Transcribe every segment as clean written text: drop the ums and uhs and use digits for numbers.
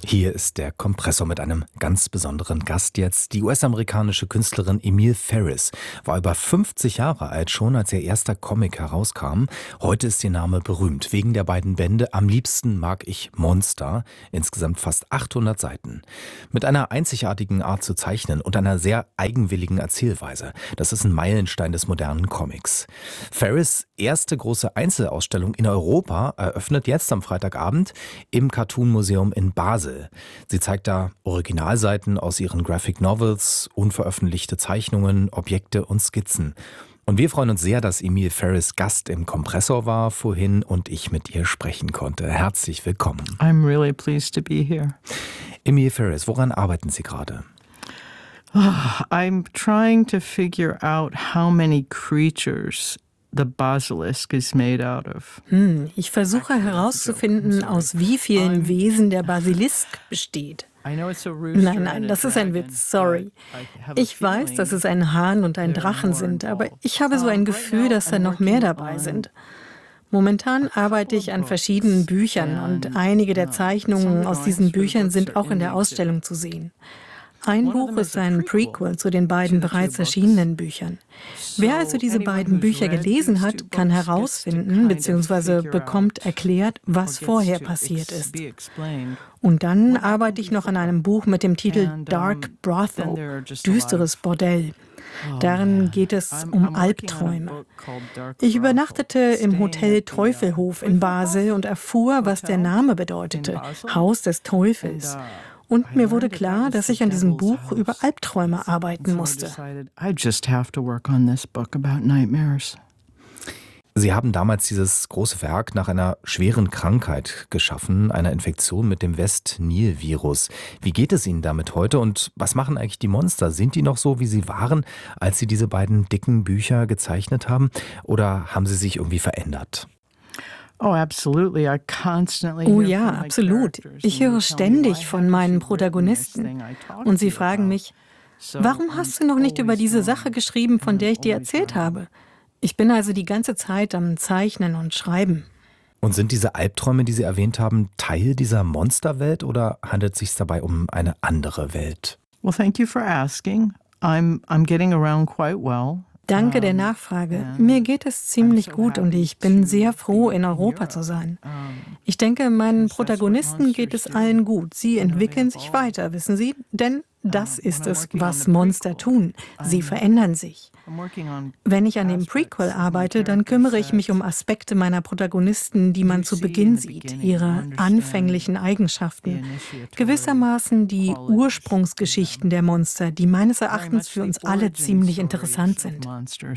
Hier ist der Kompressor mit einem ganz besonderen Gast jetzt. Die US-amerikanische Künstlerin Emile Ferris war über 50 Jahre alt schon, als ihr erster Comic herauskam. Heute ist ihr Name berühmt wegen der beiden Bände Am liebsten mag ich Monster. Insgesamt fast 800 Seiten. Mit einer einzigartigen Art zu zeichnen und einer sehr eigenwilligen Erzählweise. Das ist ein Meilenstein des modernen Comics. Ferris' erste große Einzelausstellung in Europa eröffnet jetzt am Freitagabend im Cartoon Museum in Basel. Sie zeigt da Originalseiten aus ihren Graphic Novels, unveröffentlichte Zeichnungen, Objekte und Skizzen. Und wir freuen uns sehr, dass Emile Ferris Gast im Kompressor war vorhin und ich mit ihr sprechen konnte. Herzlich willkommen. I'm really pleased to be here. Emile Ferris, woran arbeiten Sie gerade? I'm trying to figure out how many creatures the basilisk is made out of. Ich versuche herauszufinden, aus wie vielen Wesen der Basilisk besteht. Nein, das ist ein Witz, sorry. Ich weiß, dass es ein Hahn und ein Drachen sind, aber ich habe so ein Gefühl, dass da noch mehr dabei sind. Momentan arbeite ich an verschiedenen Büchern und einige der Zeichnungen aus diesen Büchern sind auch in der Ausstellung zu sehen. Ein Buch ist ein Prequel zu den beiden bereits erschienenen Büchern. Wer also diese beiden Bücher gelesen hat, kann herausfinden bzw. bekommt erklärt, was vorher passiert ist. Und dann arbeite ich noch an einem Buch mit dem Titel Dark Brothel, düsteres Bordell. Darin geht es um Albträume. Ich übernachtete im Hotel Teufelhof in Basel und erfuhr, was der Name bedeutete, Haus des Teufels. Und mir wurde klar, dass ich an diesem Buch über Albträume arbeiten musste. Sie haben damals dieses große Werk nach einer schweren Krankheit geschaffen, einer Infektion mit dem West-Nil-Virus. Wie geht es Ihnen damit heute und was machen eigentlich die Monster? Sind die noch so, wie sie waren, als Sie diese beiden dicken Bücher gezeichnet haben? Oder haben sie sich irgendwie verändert? Oh ja, absolut. Ich höre ständig von meinen Protagonisten. Und sie fragen mich, warum hast du noch nicht über diese Sache geschrieben, von der ich dir erzählt habe? Ich bin also die ganze Zeit am Zeichnen und Schreiben. Und sind diese Albträume, die Sie erwähnt haben, Teil dieser Monsterwelt oder handelt es sich dabei um eine andere Welt? Well, thank you for asking. I'm getting around quite well. Danke der Nachfrage. Mir geht es ziemlich gut und ich bin sehr froh, in Europa zu sein. Ich denke, meinen Protagonisten geht es allen gut. Sie entwickeln sich weiter, wissen Sie? Denn das ist es, was Monster tun. Sie verändern sich. Wenn ich an dem Prequel arbeite, dann kümmere ich mich um Aspekte meiner Protagonisten, die man zu Beginn sieht, ihre anfänglichen Eigenschaften. Gewissermaßen die Ursprungsgeschichten der Monster, die meines Erachtens für uns alle ziemlich interessant sind.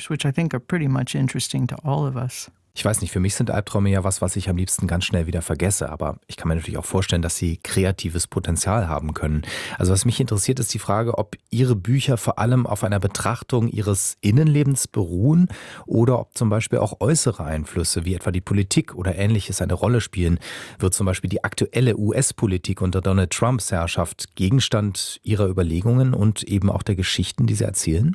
Ich weiß nicht, für mich sind Albträume ja was ich am liebsten ganz schnell wieder vergesse. Aber ich kann mir natürlich auch vorstellen, dass sie kreatives Potenzial haben können. Also was mich interessiert, ist die Frage, ob Ihre Bücher vor allem auf einer Betrachtung Ihres Innenlebens beruhen oder ob zum Beispiel auch äußere Einflüsse, wie etwa die Politik oder Ähnliches, eine Rolle spielen. Wird zum Beispiel die aktuelle US-Politik unter Donald Trumps Herrschaft Gegenstand Ihrer Überlegungen und eben auch der Geschichten, die Sie erzählen?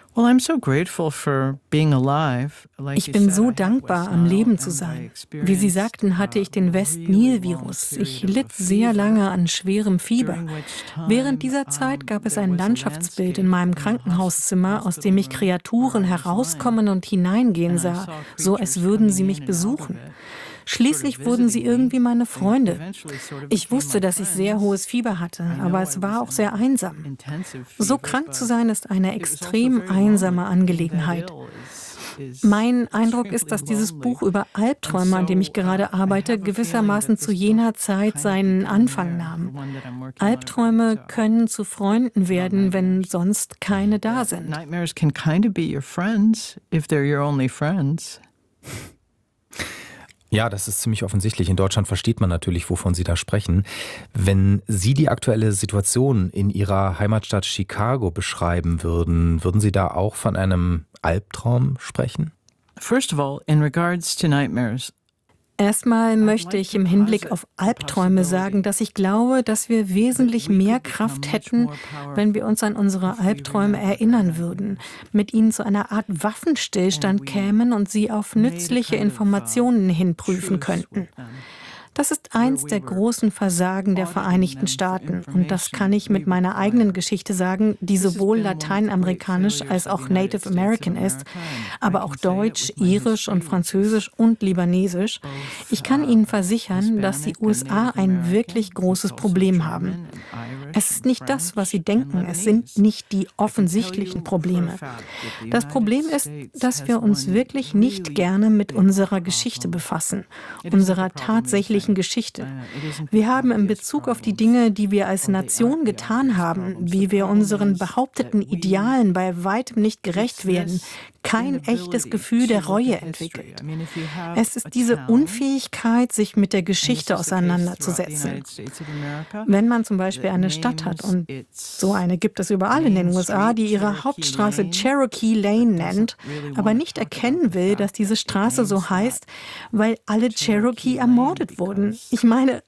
Ich bin so dankbar, am Leben zu sein. Wie Sie sagten, hatte ich den West-Nil-Virus. Ich litt sehr lange an schwerem Fieber. Während dieser Zeit gab es ein Landschaftsbild in meinem Krankenhauszimmer, aus dem ich Kreaturen herauskommen und hineingehen sah, so als würden sie mich besuchen. Schließlich wurden sie irgendwie meine Freunde. Ich wusste, dass ich sehr hohes Fieber hatte, aber es war auch sehr einsam. So krank zu sein, ist eine extrem einsame Angelegenheit. Mein Eindruck ist, dass dieses Buch über Albträume, an dem ich gerade arbeite, gewissermaßen zu jener Zeit seinen Anfang nahm. Albträume können zu Freunden werden, wenn sonst keine da sind. Nightmares can kind of be your friends, if they're your only friends. Ja, das ist ziemlich offensichtlich. In Deutschland versteht man natürlich, wovon Sie da sprechen. Wenn Sie die aktuelle Situation in Ihrer Heimatstadt Chicago beschreiben würden, würden Sie da auch von einem Albtraum sprechen? First of all, in regards to nightmares, Erstmal möchte ich im Hinblick auf Albträume sagen, dass ich glaube, dass wir wesentlich mehr Kraft hätten, wenn wir uns an unsere Albträume erinnern würden, mit ihnen zu einer Art Waffenstillstand kämen und sie auf nützliche Informationen hin prüfen könnten. Das ist eins der großen Versagen der Vereinigten Staaten. Und das kann ich mit meiner eigenen Geschichte sagen, die sowohl lateinamerikanisch als auch Native American ist, aber auch Deutsch, Irisch und Französisch und Libanesisch. Ich kann Ihnen versichern, dass die USA ein wirklich großes Problem haben. Es ist nicht das, was Sie denken. Es sind nicht die offensichtlichen Probleme. Das Problem ist, dass wir uns wirklich nicht gerne mit unserer Geschichte befassen, unserer tatsächlichen Geschichte. Wir haben in Bezug auf die Dinge, die wir als Nation getan haben, wie wir unseren behaupteten Idealen bei weitem nicht gerecht werden, kein echtes Gefühl der Reue entwickelt. Es ist diese Unfähigkeit, sich mit der Geschichte auseinanderzusetzen. Wenn man zum Beispiel eine Stadt hat, und so eine gibt es überall in den USA, die ihre Hauptstraße Cherokee Lane nennt, aber nicht erkennen will, dass diese Straße so heißt, weil alle Cherokee ermordet wurden. Ich meine,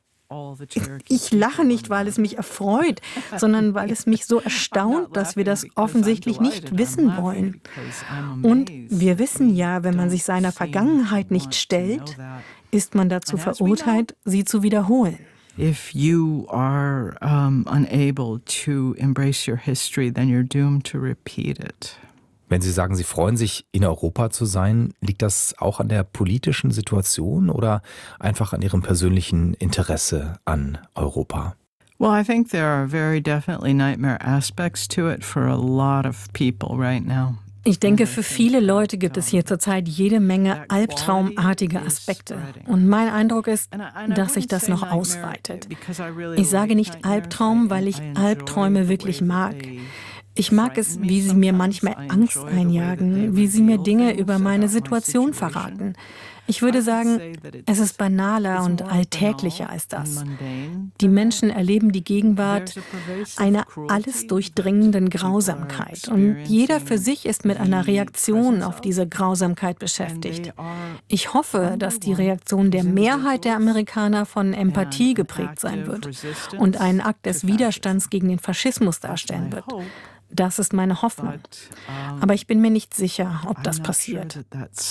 ich lache nicht, weil es mich erfreut, sondern weil es mich so erstaunt, dass wir das offensichtlich nicht wissen wollen. Und wir wissen ja, wenn man sich seiner Vergangenheit nicht stellt, ist man dazu verurteilt, sie zu wiederholen. If you are unable to embrace your history, then you're doomed to repeat it. Wenn Sie sagen, Sie freuen sich, in Europa zu sein, liegt das auch an der politischen Situation oder einfach an Ihrem persönlichen Interesse an Europa? Well, I think there are very definitely nightmare aspects to it for a lot of people right now. Ich denke, für viele Leute gibt es hier zurzeit jede Menge albtraumartige Aspekte. Und mein Eindruck ist, dass sich das noch ausweitet. Ich sage nicht Albtraum, weil ich Albträume wirklich mag. Ich mag es, wie sie mir manchmal Angst einjagen, wie sie mir Dinge über meine Situation verraten. Ich würde sagen, es ist banaler und alltäglicher als das. Die Menschen erleben die Gegenwart einer alles durchdringenden Grausamkeit. Und jeder für sich ist mit einer Reaktion auf diese Grausamkeit beschäftigt. Ich hoffe, dass die Reaktion der Mehrheit der Amerikaner von Empathie geprägt sein wird und einen Akt des Widerstands gegen den Faschismus darstellen wird. Das ist meine Hoffnung. Aber ich bin mir nicht sicher, ob das passiert.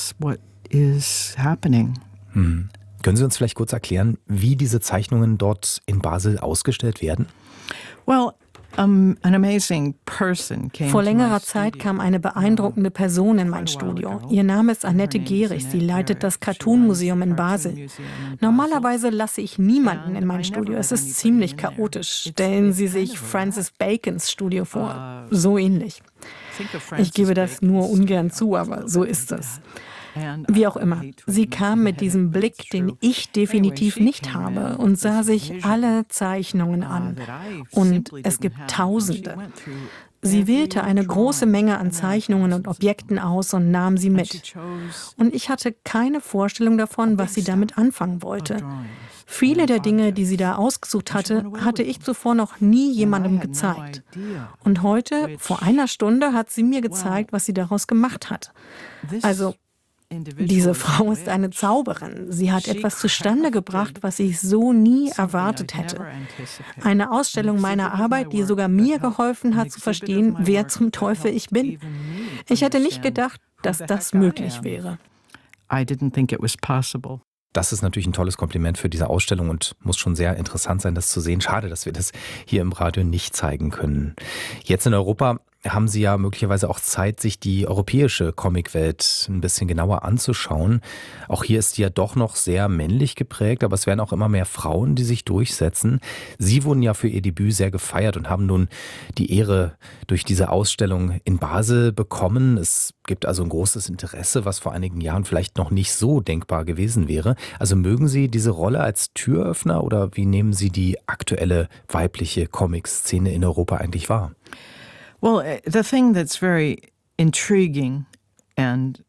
Können Sie uns vielleicht kurz erklären, wie diese Zeichnungen dort in Basel ausgestellt werden? Vor längerer Zeit kam eine beeindruckende Person in mein Studio. Ihr Name ist Annette Gehrig. Sie leitet das Cartoon-Museum in Basel. Normalerweise lasse ich niemanden in mein Studio. Es ist ziemlich chaotisch. Stellen Sie sich Francis Bacons Studio vor. So ähnlich. Ich gebe das nur ungern zu, aber so ist es. Wie auch immer, sie kam mit diesem Blick, den ich definitiv nicht habe, und sah sich alle Zeichnungen an. Und es gibt Tausende. Sie wählte eine große Menge an Zeichnungen und Objekten aus und nahm sie mit. Und ich hatte keine Vorstellung davon, was sie damit anfangen wollte. Viele der Dinge, die sie da ausgesucht hatte, hatte ich zuvor noch nie jemandem gezeigt. Und heute, vor einer Stunde, hat sie mir gezeigt, was sie daraus gemacht hat. Also, diese Frau ist eine Zauberin. Sie hat etwas zustande gebracht, was ich so nie erwartet hätte. Eine Ausstellung meiner Arbeit, die sogar mir geholfen hat zu verstehen, wer zum Teufel ich bin. Ich hätte nicht gedacht, dass das möglich wäre. I didn't think it was possible. Das ist natürlich ein tolles Kompliment für diese Ausstellung und muss schon sehr interessant sein, das zu sehen. Schade, dass wir das hier im Radio nicht zeigen können. Jetzt in Europa haben Sie ja möglicherweise auch Zeit, sich die europäische Comicwelt ein bisschen genauer anzuschauen. Auch hier ist die ja doch noch sehr männlich geprägt, aber es werden auch immer mehr Frauen, die sich durchsetzen. Sie wurden ja für Ihr Debüt sehr gefeiert und haben nun die Ehre durch diese Ausstellung in Basel bekommen. Es gibt also ein großes Interesse, was vor einigen Jahren vielleicht noch nicht so denkbar gewesen wäre. Also mögen Sie diese Rolle als Türöffner oder wie nehmen Sie die aktuelle weibliche Comic-Szene in Europa eigentlich wahr? Well, the thing that's very intriguing and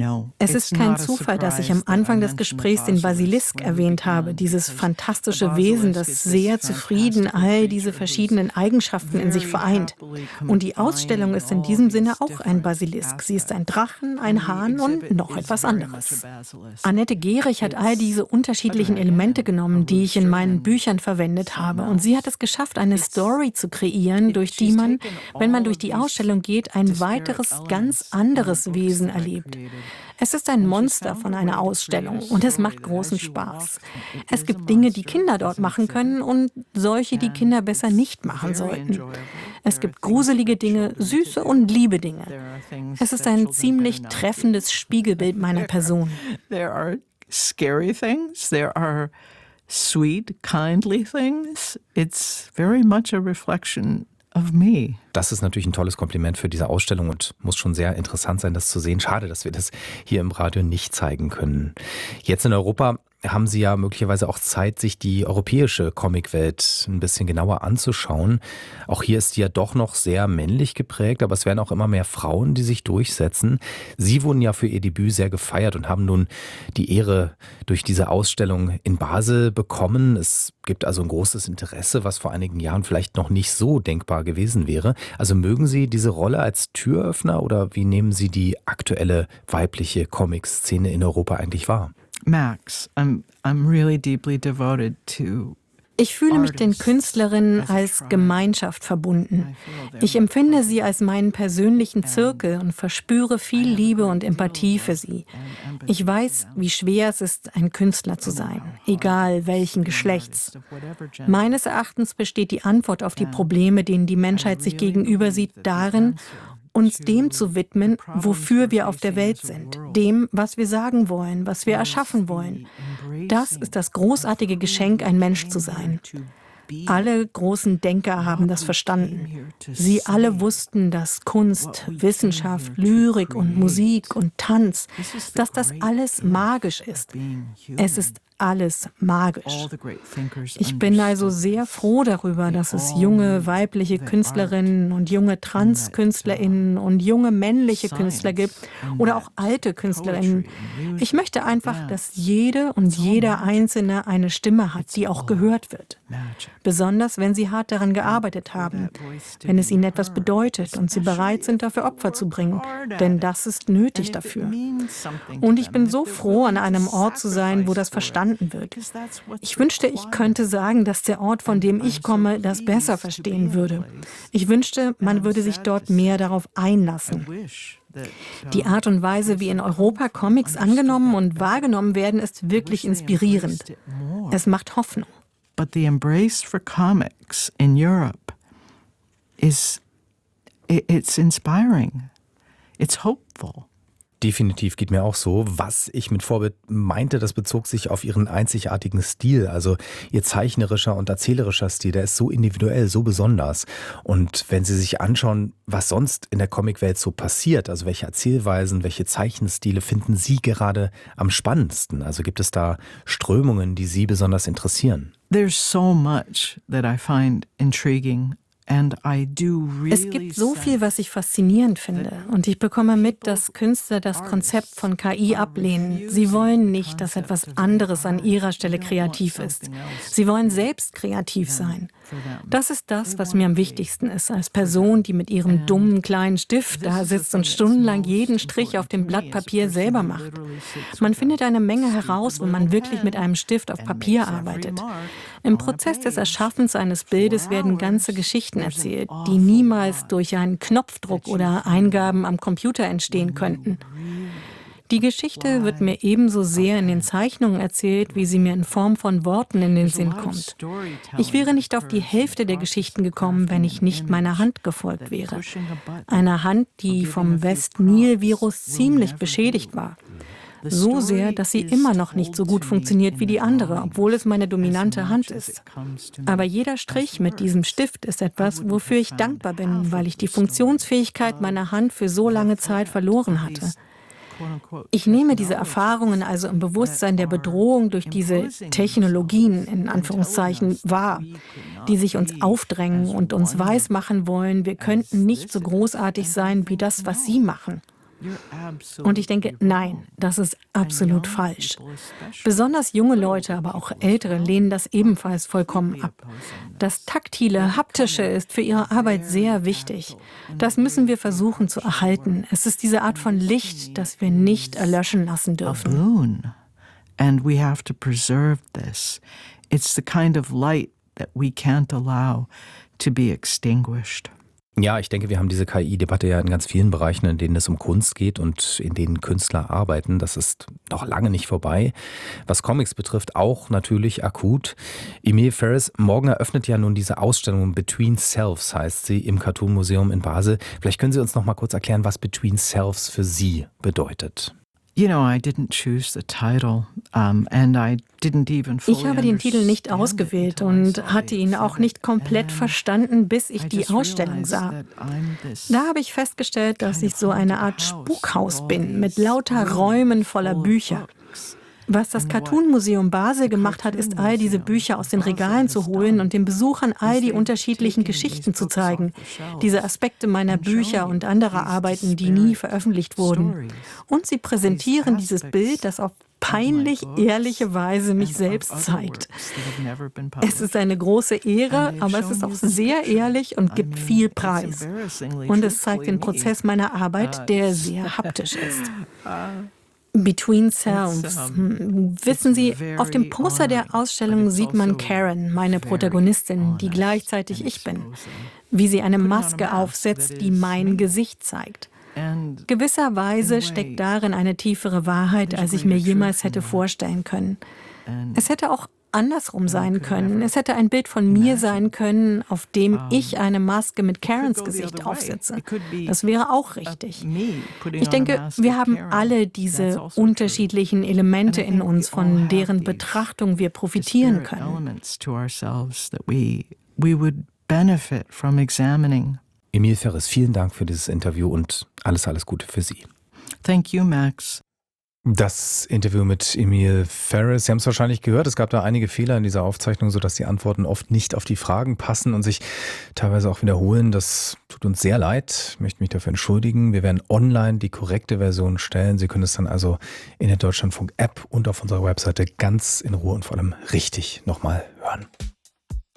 es ist kein Zufall, dass ich am Anfang des Gesprächs den Basilisk erwähnt habe, dieses fantastische Wesen, das sehr zufrieden all diese verschiedenen Eigenschaften in sich vereint. Und die Ausstellung ist in diesem Sinne auch ein Basilisk. Sie ist ein Drachen, ein Hahn und noch etwas anderes. Annette Gehrig hat all diese unterschiedlichen Elemente genommen, die ich in meinen Büchern verwendet habe. Und sie hat es geschafft, eine Story zu kreieren, durch die man, wenn man durch die Ausstellung geht, ein weiteres, ganz anderes Wesen erlebt. Es ist ein Monster von einer Ausstellung und es macht großen Spaß. Es gibt Dinge, die Kinder dort machen können und solche, die Kinder besser nicht machen sollten. Es gibt gruselige Dinge, süße und liebe Dinge. Es ist ein ziemlich treffendes Spiegelbild meiner Person. There are scary things, there are sweet, kindly things. It's very much a reflection of me. Das ist natürlich ein tolles Kompliment für diese Ausstellung und muss schon sehr interessant sein, das zu sehen. Schade, dass wir das hier im Radio nicht zeigen können. Jetzt in Europa haben Sie ja möglicherweise auch Zeit, sich die europäische Comicwelt ein bisschen genauer anzuschauen. Auch hier ist die ja doch noch sehr männlich geprägt, aber es werden auch immer mehr Frauen, die sich durchsetzen. Sie wurden ja für Ihr Debüt sehr gefeiert und haben nun die Ehre durch diese Ausstellung in Basel bekommen. Es gibt also ein großes Interesse, was vor einigen Jahren vielleicht noch nicht so denkbar gewesen wäre. Also mögen Sie diese Rolle als Türöffner oder wie nehmen Sie die aktuelle weibliche Comic-Szene in Europa eigentlich wahr? Max, I'm really deeply devoted to. Ich fühle mich den Künstlerinnen als Gemeinschaft verbunden. Ich empfinde sie als meinen persönlichen Zirkel und verspüre viel Liebe und Empathie für sie. Ich weiß, wie schwer es ist, ein Künstler zu sein, egal welchen Geschlechts. Meines Erachtens besteht die Antwort auf die Probleme, denen die Menschheit sich gegenüber sieht, darin, uns dem zu widmen, wofür wir auf der Welt sind, dem, was wir sagen wollen, was wir erschaffen wollen. Das ist das großartige Geschenk, ein Mensch zu sein. Alle großen Denker haben das verstanden. Sie alle wussten, dass Kunst, Wissenschaft, Lyrik und Musik und Tanz, dass das alles magisch ist. Es ist alles magisch. Ich bin also sehr froh darüber, dass es junge weibliche Künstlerinnen und junge Trans-KünstlerInnen und junge männliche Künstler gibt oder auch alte KünstlerInnen. Ich möchte einfach, dass jede und jeder Einzelne eine Stimme hat, die auch gehört wird. Besonders, wenn sie hart daran gearbeitet haben, wenn es ihnen etwas bedeutet und sie bereit sind, dafür Opfer zu bringen, denn das ist nötig dafür. Und ich bin so froh, an einem Ort zu sein, wo das verstanden wird. Ich wünschte, ich könnte sagen, dass der Ort, von dem ich komme, das besser verstehen würde. Ich wünschte, man würde sich dort mehr darauf einlassen. Die Art und Weise, wie in Europa Comics angenommen und wahrgenommen werden, ist wirklich inspirierend. Es macht Hoffnung. But the embrace for comics in Europe it's inspiring. It's hopeful. Definitiv geht mir auch so. Was ich mit Vorbild meinte, das bezog sich auf ihren einzigartigen Stil. Also ihr zeichnerischer und erzählerischer Stil, der ist so individuell, so besonders. Und wenn Sie sich anschauen, was sonst in der Comicwelt so passiert, also welche Erzählweisen, welche Zeichenstile finden Sie gerade am spannendsten? Also gibt es da Strömungen, die Sie besonders interessieren? There's so much that I find intriguing. Es gibt so viel, was ich faszinierend finde. Und ich bekomme mit, dass Künstler das Konzept von KI ablehnen. Sie wollen nicht, dass etwas anderes an ihrer Stelle kreativ ist. Sie wollen selbst kreativ sein. Das ist das, was mir am wichtigsten ist, als Person, die mit ihrem dummen kleinen Stift da sitzt und stundenlang jeden Strich auf dem Blatt Papier selber macht. Man findet eine Menge heraus, wenn man wirklich mit einem Stift auf Papier arbeitet. Im Prozess des Erschaffens eines Bildes werden ganze Geschichten erzählt, die niemals durch einen Knopfdruck oder Eingaben am Computer entstehen könnten. Die Geschichte wird mir ebenso sehr in den Zeichnungen erzählt, wie sie mir in Form von Worten in den Sinn kommt. Ich wäre nicht auf die Hälfte der Geschichten gekommen, wenn ich nicht meiner Hand gefolgt wäre. Einer Hand, die vom West-Nil-Virus ziemlich beschädigt war. So sehr, dass sie immer noch nicht so gut funktioniert wie die andere, obwohl es meine dominante Hand ist. Aber jeder Strich mit diesem Stift ist etwas, wofür ich dankbar bin, weil ich die Funktionsfähigkeit meiner Hand für so lange Zeit verloren hatte. Ich nehme diese Erfahrungen also im Bewusstsein der Bedrohung durch diese Technologien, in Anführungszeichen, wahr, die sich uns aufdrängen und uns weismachen wollen, wir könnten nicht so großartig sein wie das, was sie machen. Und ich denke, nein, das ist absolut falsch. Besonders junge Leute, aber auch Ältere lehnen das ebenfalls vollkommen ab. Das Taktile, Haptische ist für ihre Arbeit sehr wichtig. Das müssen wir versuchen zu erhalten. Es ist diese Art von Licht, das wir nicht erlöschen lassen dürfen. And we have to preserve this. It's the kind of light that we can't allow to be extinguished. Ja, ich denke, wir haben diese KI-Debatte ja in ganz vielen Bereichen, in denen es um Kunst geht und in denen Künstler arbeiten. Das ist noch lange nicht vorbei. Was Comics betrifft, auch natürlich akut. Emile Ferris, morgen eröffnet ja nun diese Ausstellung Between Selves, heißt sie, im Cartoon Museum in Basel. Vielleicht können Sie uns noch mal kurz erklären, was Between Selves für Sie bedeutet. I didn't choose the title, and I didn't even fully Ich habe den Titel nicht ausgewählt und hatte ihn auch nicht komplett verstanden, bis ich die Ausstellung sah. Da habe ich festgestellt, dass ich so eine Art Spukhaus bin, mit lauter Räumen voller Bücher. Was das Cartoon Museum Basel gemacht hat, ist, all diese Bücher aus den Regalen zu holen und den Besuchern all die unterschiedlichen Geschichten zu zeigen. Diese Aspekte meiner Bücher und anderer Arbeiten, die nie veröffentlicht wurden. Und sie präsentieren dieses Bild, das auf peinlich ehrliche Weise mich selbst zeigt. Es ist eine große Ehre, aber es ist auch sehr ehrlich und gibt viel Preis. Und es zeigt den Prozess meiner Arbeit, der sehr haptisch ist. Between Selves. Wissen Sie, auf dem Poster der Ausstellung sieht man Karen, meine Protagonistin, die gleichzeitig ich bin. Wie sie eine Maske aufsetzt, die mein Gesicht zeigt. Gewisserweise steckt darin eine tiefere Wahrheit, als ich mir jemals hätte vorstellen können. Es hätte auch andersrum sein können. Es hätte ein Bild von mir sein können, auf dem ich eine Maske mit Karens Gesicht aufsetze. Das wäre auch richtig. Ich denke, wir haben alle diese unterschiedlichen Elemente in uns, von deren Betrachtung wir profitieren können. Emile Ferris, vielen Dank für dieses Interview und alles Gute für Sie. Thank you, Max. Das Interview mit Emile Ferris, Sie haben es wahrscheinlich gehört, es gab da einige Fehler in dieser Aufzeichnung, sodass die Antworten oft nicht auf die Fragen passen und sich teilweise auch wiederholen. Das tut uns sehr leid, ich möchte mich dafür entschuldigen. Wir werden online die korrekte Version stellen. Sie können es dann also in der Deutschlandfunk-App und auf unserer Webseite ganz in Ruhe und vor allem richtig nochmal hören.